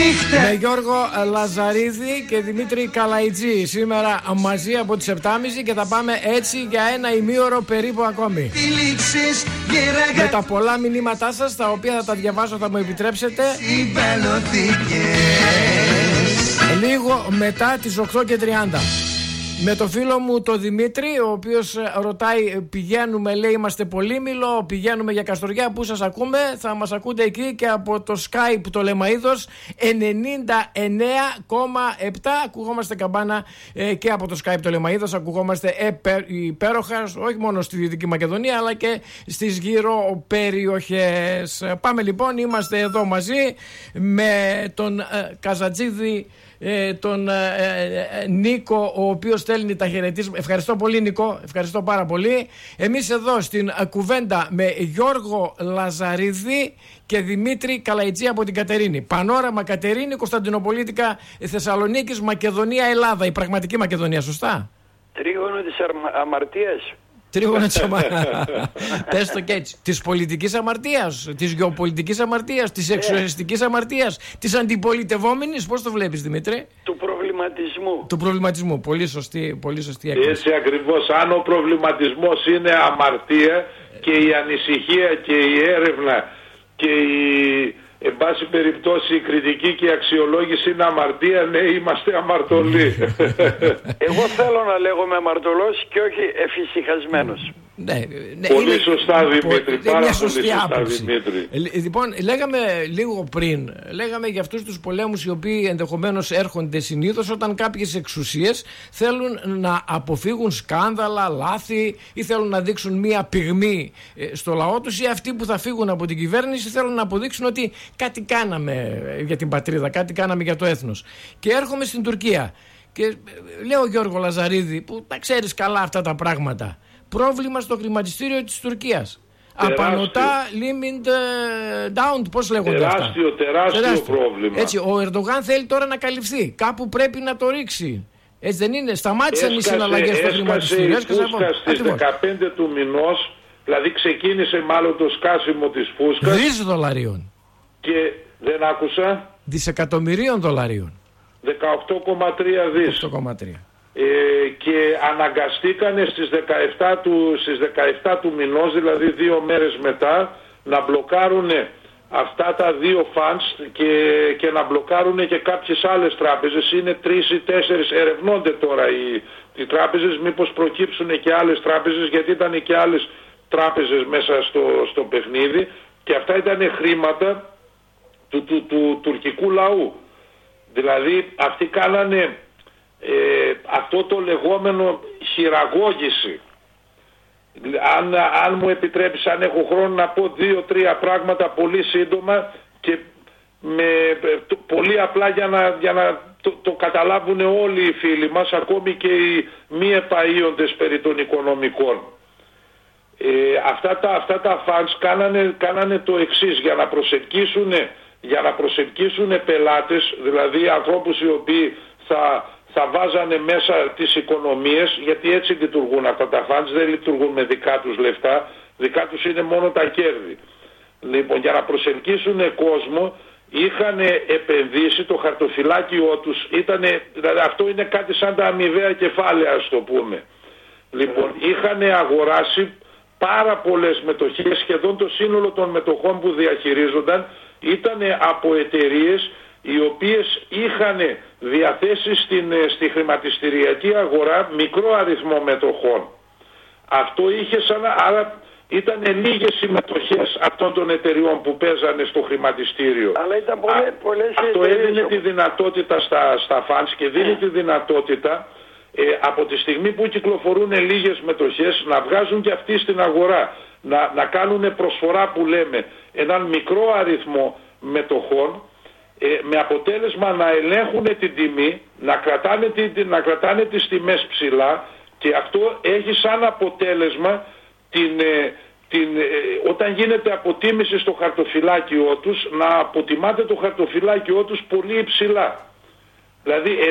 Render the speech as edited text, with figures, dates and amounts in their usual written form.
με Γιώργο Λαζαρίδη και Δημήτρη Καλαϊτζή. Σήμερα μαζί από τις 7.30 και θα πάμε έτσι για ένα ημίωρο περίπου ακόμη. Με τα πολλά μηνύματά σας, τα οποία θα τα διαβάσω, θα μου επιτρέψετε, λίγο μετά τις 8:30. Με το φίλο μου το Δημήτρη, ο οποίος ρωτάει, πηγαίνουμε, λέει, είμαστε Πολύμηλο, πηγαίνουμε για Καστοριά, πού σας ακούμε? Θα μας ακούτε εκεί και από το Skype το Λεμαΐδος 99,7. Ακουγόμαστε καμπάνα και από το Skype το Λεμαΐδος, ακουγόμαστε υπέροχα, όχι μόνο στη Δυτική Μακεδονία αλλά και στις γύρω περιοχές. Πάμε λοιπόν, είμαστε εδώ μαζί με τον Καζατζίδη, τον Νίκο, ο οποίος στέλνει τα χαιρετίσματα. Ευχαριστώ πολύ, Νίκο, ευχαριστώ πάρα πολύ. Εμείς εδώ στην κουβέντα με Γιώργο Λαζαρίδη και Δημήτρη Καλαϊτζή από την Κατερίνη. Πανόραμα Κατερίνη, Κωνσταντινοπολίτικα Θεσσαλονίκης, Μακεδονία, Ελλάδα. Η πραγματική Μακεδονία, σωστά? Τρίγωνο της αμαρτίας. Τρίγωνο της αμαρτίας. Πες το και έτσι. Της πολιτικής αμαρτίας, της γεωπολιτικής αμαρτίας, της εξωτερικής αμαρτίας, της αντιπολιτευόμενης. Πώς το βλέπεις, Δημήτρη? Του προβληματισμού. Του προβληματισμού. Πολύ σωστή έκφραση. Έτσι ακριβώς. Αν ο προβληματισμός είναι αμαρτία και η ανησυχία και η έρευνα και η, εν πάση περιπτώσει, η κριτική και η αξιολόγηση είναι αμαρτία, ναι, είμαστε αμαρτωλοί. Εγώ θέλω να λέγομαι αμαρτωλός και όχι εφησυχασμένος. Ναι, πολύ σωστά, Δημήτρη. Πάρα πολύ σωστά, άποψη. Δημήτρη. Λοιπόν, λέγαμε λίγο πριν, λέγαμε για αυτούς τους πολέμους οι οποίοι ενδεχομένως έρχονται συνήθως όταν κάποιες εξουσίες θέλουν να αποφύγουν σκάνδαλα, λάθη, ή θέλουν να δείξουν μία πυγμή στο λαό τους, ή αυτοί που θα φύγουν από την κυβέρνηση θέλουν να αποδείξουν ότι κάτι κάναμε για την πατρίδα, κάτι κάναμε για το έθνος. Και έρχομαι στην Τουρκία και λέω, Γιώργο Λαζαρίδη, που τα ξέρεις καλά αυτά τα πράγματα, πρόβλημα στο χρηματιστήριο της Τουρκίας. Απανωτά, limit down, πώς λέγονται αυτά. Τεράστιο πρόβλημα. Έτσι, ο Ερντογάν θέλει τώρα να καλυφθεί. Κάπου πρέπει να το ρίξει. Έτσι δεν είναι? Σταμάτησαν οι συναλλαγές στο χρηματιστήριο. Έσκασε η φούσκα στις 15 του μηνός, δηλαδή ξεκίνησε μάλλον το σκάσιμο της φούσκας. $2 Και δεν άκουσα. $δισεκατομμυρίων. 18,3 δις. 18,3. Και αναγκαστήκανε στις 17 του μηνός, δηλαδή 2 μέρες μετά, να μπλοκάρουν αυτά τα 2 funds και να μπλοκάρουν και κάποιες άλλες τράπεζες. Είναι 3 ή 4, ερευνώνται τώρα οι τράπεζες, μήπως προκύψουν και άλλες τράπεζες, γιατί ήταν και άλλες τράπεζες μέσα στο παιχνίδι, και αυτά ήταν χρήματα του τουρκικού λαού. Δηλαδή αυτοί κάνανε αυτό το λεγόμενο χειραγώγηση. Αν μου επιτρέπεις, αν έχω χρόνο, να πω 2-3 πράγματα πολύ σύντομα και πολύ απλά για να το καταλάβουν όλοι οι φίλοι μας, ακόμη και οι μη επαΐοντες περί των οικονομικών. Αυτά τα funds κάνανε το εξής: για να προσελκύσουν πελάτες, δηλαδή ανθρώπους οι οποίοι θα βάζανε μέσα τις οικονομίες, γιατί έτσι λειτουργούν αυτά τα funds, δεν λειτουργούν με δικά τους λεφτά, δικά τους είναι μόνο τα κέρδη. Λοιπόν, για να προσελκύσουν κόσμο, είχαν επενδύσει, το χαρτοφυλάκιό τους δηλαδή αυτό είναι κάτι σαν τα αμοιβαία κεφάλαια, ας το πούμε. Λοιπόν, είχαν αγοράσει πάρα πολλές μετοχές, σχεδόν το σύνολο των μετοχών που διαχειρίζονταν ήταν από εταιρείες οι οποίες είχαν διαθέσει στη χρηματιστηριακή αγορά μικρό αριθμό μετοχών. Αυτό είχε άρα ήταν λίγες οι μετοχές αυτών των εταιριών που παίζανε στο χρηματιστήριο. Αλλά ήταν πολλές. Αυτό έδινε τη δυνατότητα στα funds και δίνει τη δυνατότητα από τη στιγμή που κυκλοφορούν λίγες μετοχές να βγάζουν και αυτοί στην αγορά, να κάνουν προσφορά που λέμε έναν μικρό αριθμό μετοχών, με αποτέλεσμα να ελέγχουν την τιμή, να κρατάνε τις τιμές ψηλά, και αυτό έχει σαν αποτέλεσμα όταν γίνεται αποτίμηση στο χαρτοφυλάκιό τους, να αποτιμάται το χαρτοφυλάκιό τους πολύ υψηλά. Δηλαδή